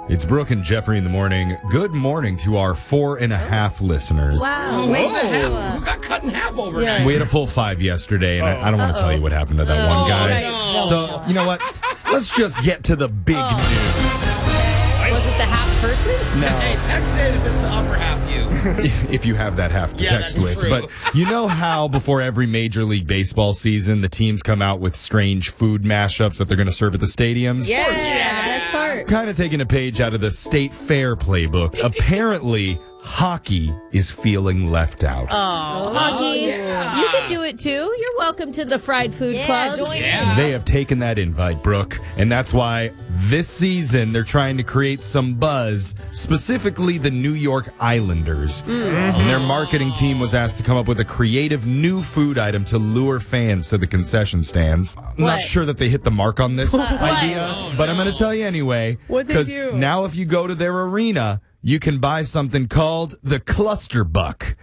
It's Brooke and Jeffrey in the morning. Good morning to our 4.5 listeners. Wow. Where's the half? Who got cut in half overnight? Yeah. We had a full 5 yesterday, and I don't want to tell you what happened to that one guy. no. So, you know what? Let's just get to the big news. Was it the half person? Hey, text in if it's the upper half you. If you have that half to Yeah, text that's with. true. But you know how before every Major League Baseball season, the teams come out with strange food mashups that they're going to serve at the stadiums? Yeah, that's part. Kind of taking a page out of the State Fair playbook. Apparently, hockey is feeling left out. Hockey, you can do it too. You're welcome to the Fried Food Club. Join Yeah. They have taken that invite, Brooke, and that's why this season they're trying to create some buzz, specifically the New York Islanders. And their marketing team was asked to come up with a creative new food item to lure fans to the concession stands. I'm not What? sure that they hit the mark on this idea, but I'm going to tell you anyway. What'd they do? Now if you go to their arena, you can buy something called the Cluster Buck.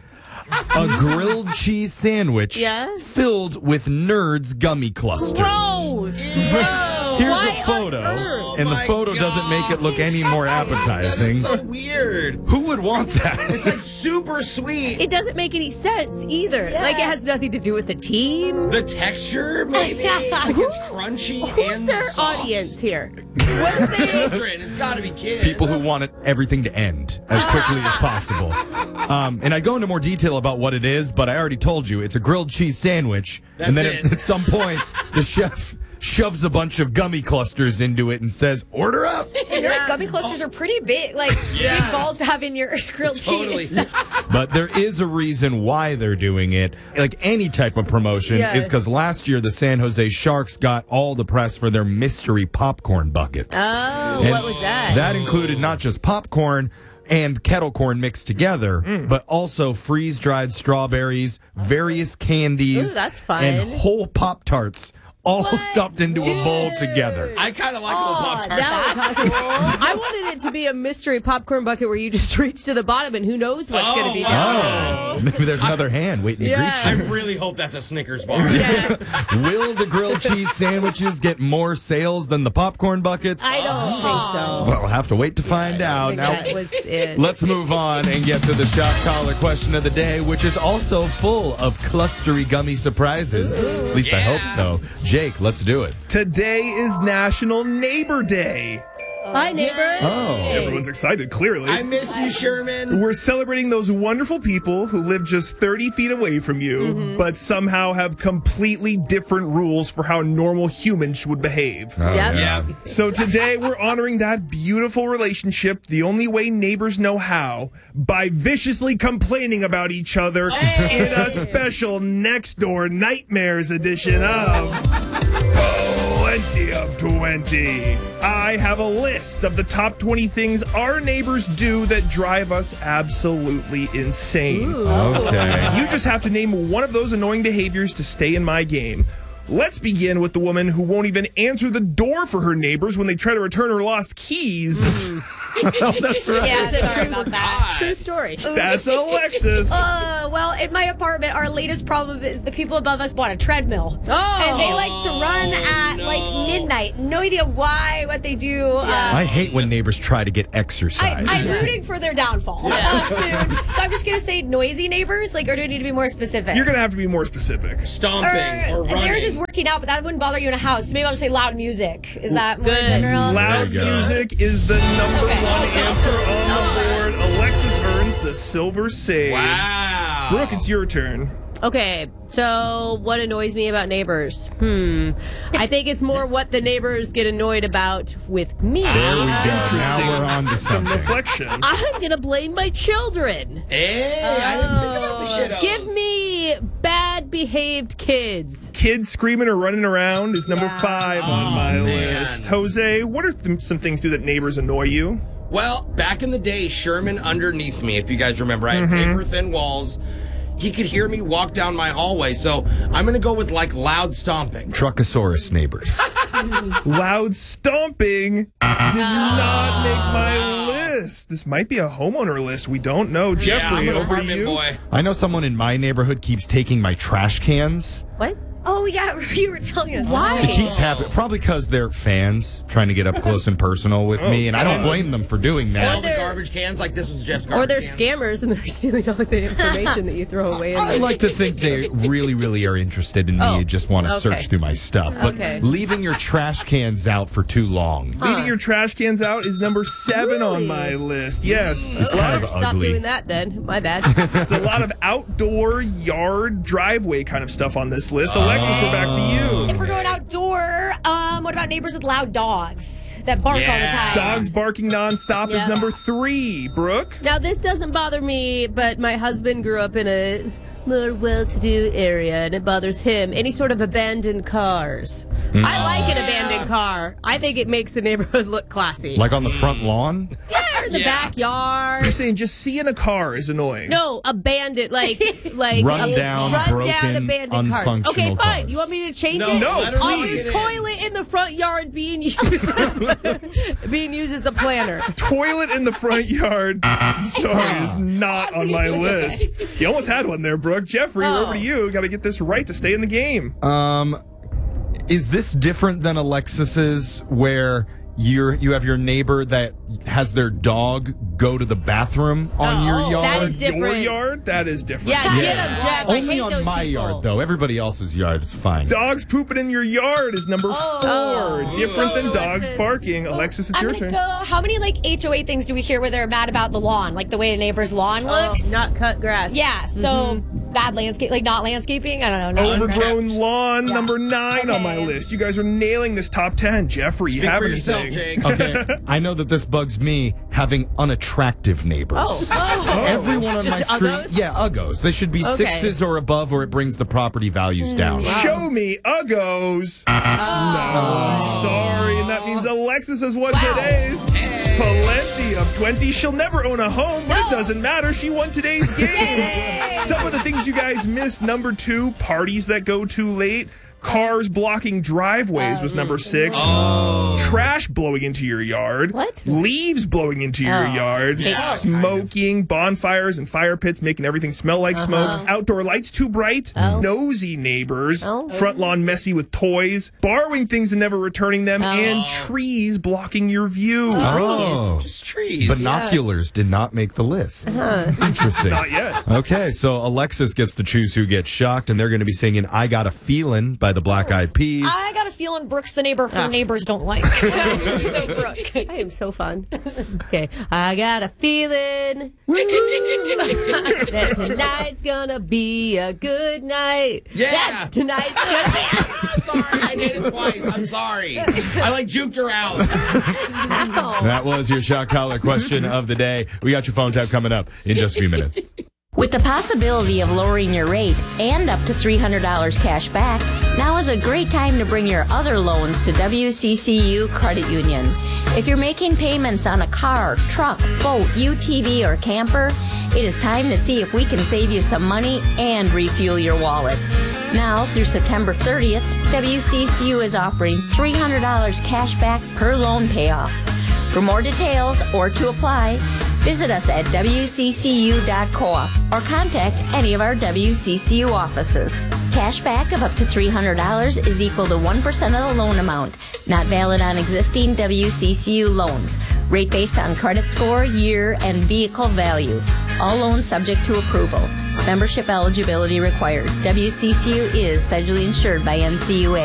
A grilled cheese sandwich Yes. filled with Nerds gummy clusters. Gross. Here's Why a photo, on earth? and the My photo doesn't make it look any more That is appetizing. so weird. Who would want that? It's like super sweet. It doesn't make any sense either. Like, it has nothing to do with the team. The texture, maybe. Like it's crunchy Who's and their soft. audience here? What are they? Children. It's got to be kids. People who want everything to end as quickly as possible. And I go into more detail about what it is, but I already told you it's a grilled cheese sandwich. And then That's it. at some point, the chef shoves a bunch of gummy clusters into it and says, "Order up." And your gummy clusters are pretty big, like big balls to have in your grilled Totally. cheese. But there is a reason why they're doing it. Like any type of promotion Yeah. is because last year the San Jose Sharks got all the press for their mystery popcorn buckets. Oh, And what was that? That included not just popcorn and kettle corn mixed together, but also freeze-dried strawberries, various candies, Ooh, that's fun. and whole Pop-Tarts all stuffed into a bowl together. I kind of like little Pop Tarts. Now we're talking. I wanted it to be a mystery popcorn bucket where you just reach to the bottom and who knows what's going to be wow. Oh, maybe there's another hand waiting to Yeah. greet you. I really hope that's a Snickers bar. Yeah, Will the grilled cheese sandwiches get more sales than the popcorn buckets? I don't think so. Well, we'll have to wait to find I out. think Now, that was it. let's move on and get to the shock collar question of the day, which is also full of clustery gummy surprises. At least I hope so. Jake, let's do it. Today is National Neighbor Day. Hi, neighbor. Oh. Everyone's excited, clearly. I miss you, Sherman. We're celebrating those wonderful people who live just 30 feet away from you, but somehow have completely different rules for how normal humans would behave. Oh, Yep. Yeah. So today we're honoring that beautiful relationship the only way neighbors know how, by viciously complaining about each other in a special Next Door Nightmares edition of Plenty of 20. I have a list of the top 20 things our neighbors do that drive us absolutely insane. Okay. You just have to name one of those annoying behaviors to stay in my game. Let's begin with the woman who won't even answer the door for her neighbors when they try to return her lost keys. Oh, that's right. Yeah, It's a sorry true- about that. True story. That's Alexis. Well, in my apartment, our latest problem is the people above us bought a treadmill. Oh. And they like to run at like midnight. No idea why, what they do. I hate when neighbors try to get exercise. I'm rooting for their downfall soon. So I'm just going to say noisy neighbors, like, or do I need to be more specific? You're going to have to be more specific. Stomping or and running. theirs is working out, but that wouldn't bother you in a house. So maybe I'll just say loud music. Is that more Good. general? Loud There you go. music is the number Okay. one answer on the board. Alexis earns the silver save. Wow. Brooke, it's your turn. Okay, so what annoys me about neighbors? I think it's more what the neighbors get annoyed about with me. There we go. Now Interesting. we're on to Some something. reflection. I'm gonna blame my children. Hey, I didn't think about the kiddos. Give me bad behaved kids. Kids screaming or running around is number 5 on my man. list. Jose, what are some things do that neighbors annoy you? Well, back in the day, Sherman underneath me, if you guys remember, I had paper thin walls. He could hear me walk down my hallway, so I'm going to go with like loud stomping. Truckosaurus neighbors. Loud stomping did not make my list. This might be a homeowner list. We don't know. Jeffrey, yeah, I'm an over to apartment you. boy. I know someone in my neighborhood keeps taking my trash cans. What? Oh, Oh, yeah, you were telling us. Why? It keeps happening. Probably because they're fans trying to get up close and personal with me, and I don't blame them for doing Sell that. the garbage cans like this was Jeff's garbage Or they're can. scammers and they're stealing all the information that you throw away. I like to think they really, really are interested in me and just want to okay. search through my stuff. But leaving your trash cans out for too long. Leaving your trash cans out is number 7 on Really? my list. Yes. It's a lot kind of of Stop ugly. doing that then. My bad. There's a lot of outdoor, yard, driveway kind of stuff on this list. Alexis, we're back to you. If we're going outdoor, what about neighbors with loud dogs that bark all the Yeah. time? Dogs barking nonstop is Yeah. number 3. Brooke? Now, this doesn't bother me, but my husband grew up in a more well-to-do area, and it bothers him. Any sort of abandoned cars. I like an abandoned car. I think it makes the neighborhood look classy. Like on the front lawn? Yeah, or in the backyard. You're saying just seeing a car is annoying. No, abandoned, like Run down, broken, abandoned cars. unfunctional Okay, fine. cars. You want me to change No, it? No, let her I'll leave use it. toilet in the front yard being used as a planner. Toilet in the front yard, I'm sorry, is not on my list. You almost had one there, Brooke. Jeffrey, we're over to you. Got to get this right to stay in the game. Is this different than Alexis's, where you have your neighbor that has their dog go to the bathroom on your yard? That is different. Your yard? That is different. Yeah, get them, Jeff. I Only hate on those my people. yard, though. Everybody else's yard, it's fine. Dogs pooping in your yard is number 4. Different than dogs barking. Alexis, it's I'm your gonna turn. go. How many HOA things do we hear where they're mad about the lawn, like the way a neighbor's lawn looks? Not cut grass. Yeah. So bad landscape, like not landscaping. I don't know. not Overgrown lawn, Yeah. number 9 on my Okay. list. You guys are nailing this top 10. Jeffrey, you Speak have for yourself, anything? Jake. Okay, I know that this bugs me, having unattractive neighbors. Everyone on my Just street, uggos? yeah, uggos. They should be Okay. 6s or above, or it brings the property values down. Show me uggos. No, sorry. And that means Alexis has won today's plenty of 20. She'll never own a home, but it doesn't matter. She won today's game. Some of the things you guys missed. Number 2, parties that go too late. Cars blocking driveways was number 6. Trash blowing into your yard. What? Leaves blowing into your yard. Smoking, bonfires and fire pits making everything smell like smoke. Outdoor lights too bright. Nosy neighbors. Front lawn messy with toys. Borrowing things and never returning them. And trees blocking your view. Oh, Just trees. binoculars did not make the list. Interesting. Not yet. Okay, so Alexis gets to choose who gets shocked, and they're going to be singing "I Got a Feeling" by the Black Eyed Peas. I got a feeling Brooke's the neighbor her neighbors don't like. So Brooke. I am so fun. Okay, I got a feeling that tonight's gonna be a good night. Yeah. That tonight's gonna be. Sorry, I did it twice. I'm sorry. I juked her out. That was your shock collar question of the day. We got your phone tap coming up in just a few minutes. With the possibility of lowering your rate and up to $300 cash back, now is a great time to bring your other loans to WCCU Credit Union. If you're making payments on a car, truck, boat, UTV, or camper, it is time to see if we can save you some money and refuel your wallet. Now, through September 30th, WCCU is offering $300 cash back per loan payoff. For more details or to apply, visit us at wccu.coop or contact any of our WCCU offices. Cash back of up to $300 is equal to 1% of the loan amount, not valid on existing WCCU loans. Rate based on credit score, year, and vehicle value. All loans subject to approval. Membership eligibility required. WCCU is federally insured by NCUA.